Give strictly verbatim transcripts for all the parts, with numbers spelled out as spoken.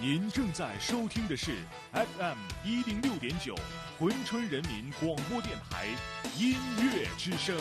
您正在收听的是 에프 엠一零六点九珲春人民广播电台音乐之声。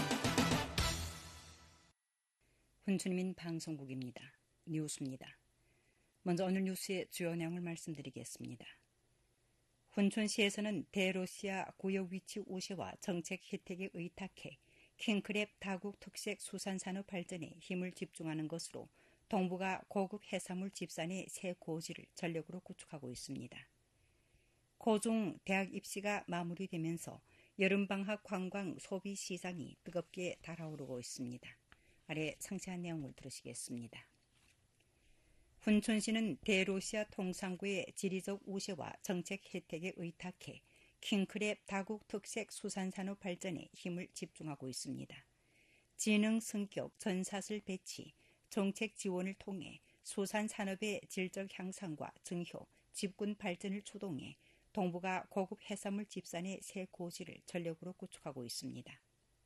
珲春人民방송국입니다. 뉴스입니다. 먼저 오늘 뉴스의 주요 내용을 말씀드리겠습니다. 훈촌시에서는 대로시아 구역 위치 우시와 정책 혜택에 의탁해 킹크랩 다국 특색 수산산업 발전에 힘을 집중하는 것으로 동부가 고급 해산물 집산의 새 고지를 전력으로 구축하고 있습니다. 고중 대학 입시가 마무리되면서 여름방학 관광 소비 시장이 뜨겁게 달아오르고 있습니다. 아래 상세한 내용을 들으시겠습니다. 훈촌시는 대로시아 통상구의 지리적 우세와 정책 혜택에 의탁해 킹크랩 다국 특색 수산산업 발전에 힘을 집중하고 있습니다. 지능 승격 전사슬 배치, 정책 지원을 통해 수산산업의 질적 향상과 증효, 집군 발전을 추동해 동부가 고급 해산물 집산의 새 고지를 전력으로 구축하고 있습니다.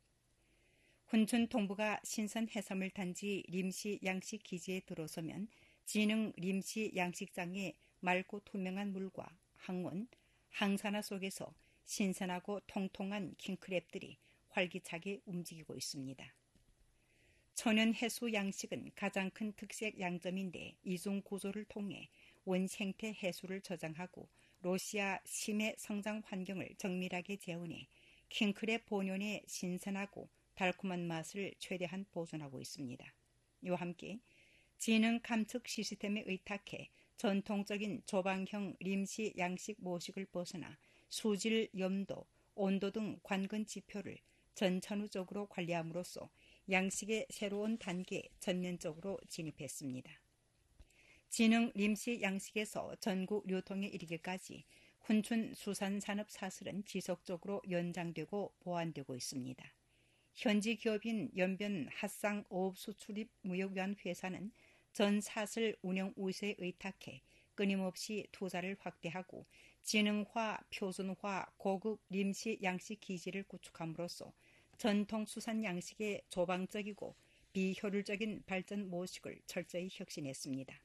훈촌 동부가 신선 해산물 단지 림시 양식 기지에 들어서면 진흥 림시 양식장의 맑고 투명한 물과 항원, 항산화 속에서 신선하고 통통한 킹크랩들이 활기차게 움직이고 있습니다. 천연 해수 양식은 가장 큰 특색 양점인데 이중 구조를 통해 원생태 해수를 저장하고 러시아 심해 성장 환경을 정밀하게 재현해 킹크랩 본연의 신선하고 달콤한 맛을 최대한 보존하고 있습니다. 이와 함께 지능 감측 시스템에 의탁해 전통적인 조방형 림시 양식 모식을 벗어나 수질, 염도, 온도 등 관건 지표를 전천후적으로 관리함으로써 양식의 새로운 단계에 전면적으로 진입했습니다. 지능 림시 양식에서 전국 유통에 이르기까지 훈촌 수산산업 사슬은 지속적으로 연장되고 보완되고 있습니다. 현지 기업인 연변 핫상 어업수출입 무역위원 회사는 전 사슬 운영 우세에 의탁해 끊임없이 투자를 확대하고 지능화, 표준화, 고급 림시 양식 기지를 구축함으로써 전통 수산 양식의 조방적이고 비효율적인 발전 모식을 철저히 혁신했습니다.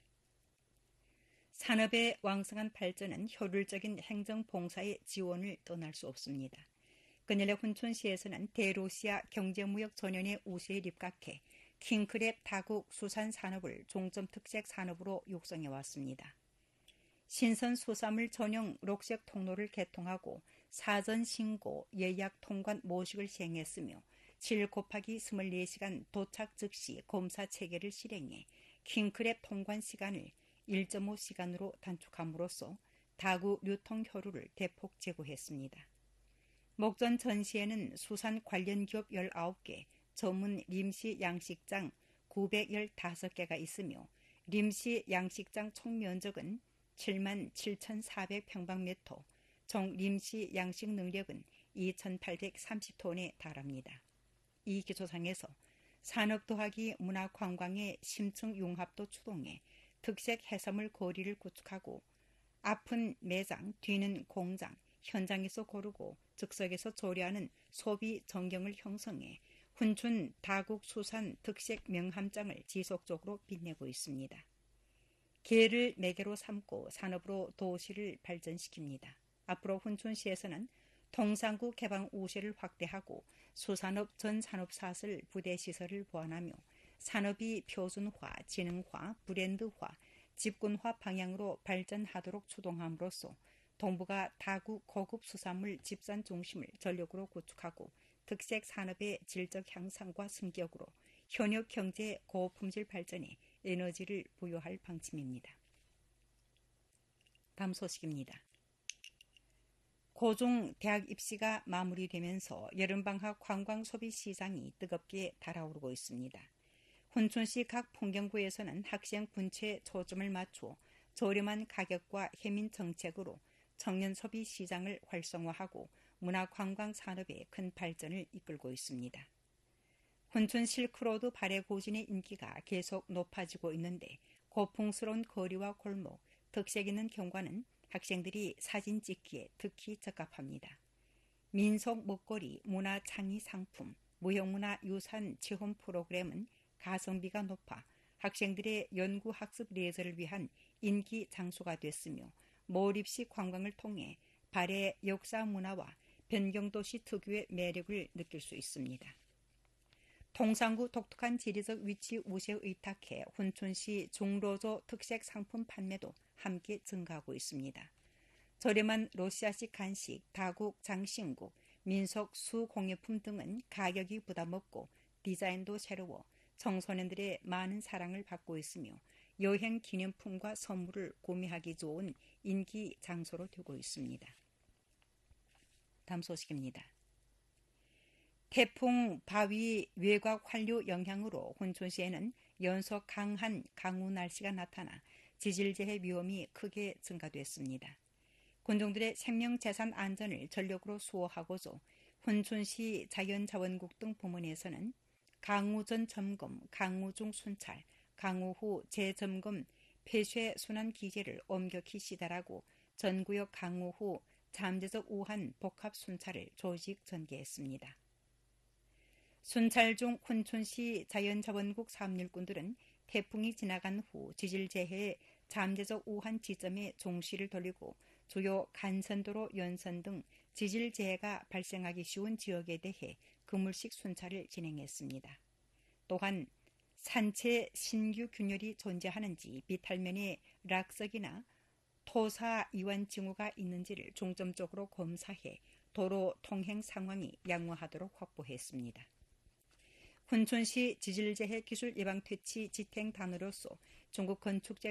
산업의 왕성한 발전은 효율적인 행정 봉사의 지원을 떠날 수 없습니다. 근래 훈촌시에서는 대로시아 경제무역 전연의 우세에 입각해 킹크랩 다국 수산산업을 종점 특색 산업으로 육성해 왔습니다. 신선 수산물 전용 록색 통로를 개통하고 사전 신고, 예약 통관 모식을 시행했으며 칠 곱하기 이십사 시간 도착 즉시 검사 체계를 실행해 킹크랩 통관 시간을 일 점 오 시간으로 단축함으로써 다국 유통 효율을 대폭 제고했습니다. 목전 전시에는 수산 관련 기업 열아홉 개, 전문 림시 양식장 구백십오 개가 있으며 림시 양식장 총 면적은 칠만 칠천사백 평방미터, 총 림시 양식 능력은 이천팔백삼십 톤에 달합니다. 이 기초상에서 산업 더하기 문화 관광의 심층 융합도 추동해 특색 해산물 거리를 구축하고 앞은 매장, 뒤는 공장, 현장에서 고르고 즉석에서 조리하는 소비 전경을 형성해 훈촌 다국 수산 특색 명함장을 지속적으로 빛내고 있습니다. 기회를 매개로 삼고 산업으로 도시를 발전시킵니다. 앞으로 훈촌시에서는 통상구 개방 우세를 확대하고 수산업 전 산업사슬 부대 시설을 보완하며 산업이 표준화, 지능화, 브랜드화, 집군화 방향으로 발전하도록 추동함으로써 동부가 다국 고급 수산물 집산 중심을 전력으로 구축하고 특색 산업의 질적 향상과 승격으로 현역 경제 고품질 발전에 에너지를 부여할 방침입니다. 다음 소식입니다. 고중 대학 입시가 마무리되면서 여름방학 관광 소비 시장이 뜨겁게 달아오르고 있습니다. 훈촌시 각 풍경구에서는 학생 분체에 초점을 맞추어 저렴한 가격과 해민 정책으로 청년 소비 시장을 활성화하고 문화관광 산업의 큰 발전을 이끌고 있습니다. 훈촌 실크로드 발해 고진의 인기가 계속 높아지고 있는데 고풍스러운 거리와 골목, 특색 있는 경관은 학생들이 사진 찍기에 특히 적합합니다. 민속 먹거리, 문화 창의 상품, 무형문화 유산 체험 프로그램은 가성비가 높아 학생들의 연구학습 레저를 위한 인기 장소가 됐으며 몰입식 관광을 통해 발해 역사 문화와 변경도시 특유의 매력을 느낄 수 있습니다. 통상구 독특한 지리적 위치 우세에 의탁해 훈춘시 종로조 특색 상품 판매도 함께 증가하고 있습니다. 저렴한 러시아식 간식, 다국, 장신구, 민속 수공예품 등은 가격이 부담없고 디자인도 새로워 청소년들의 많은 사랑을 받고 있으며 여행 기념품과 선물을 구매하기 좋은 인기 장소로 되고 있습니다. 다음 소식입니다. 태풍 바위 외곽 환류 영향으로 훈춘시에는 연속 강한 강우 날씨가 나타나 지질재해 위험이 크게 증가됐습니다. 군중들의 생명재산 안전을 전력으로 수호하고자 훈춘시 자연자원국 등 부문에서는 강우 전 점검, 강우 중 순찰, 강우 후 재점검, 폐쇄 순환 기계를 엄격히 시달하고 전구역 강우 후 잠재적 우한 복합 순찰을 조직 전개했습니다. 순찰 중 훈춘시 자연자원국 산업일꾼들은 태풍이 지나간 후 지질재해의 잠재적 우한 지점에 종시를 돌리고 주요 간선도로 연선 등 지질재해가 발생하기 쉬운 지역에 대해 그물식 순찰을 진행했습니다. 또한 산체 신규 균열이 존재하는지 비탈면에 락석이나 토사 이완 징후가 있는지를 중점적으로 검사해 도로 통행 상황이 양호하도록 확보했습니다. 훈춘시 지질재해 기술 예방 퇴치 지탱단으로서 중국 건축재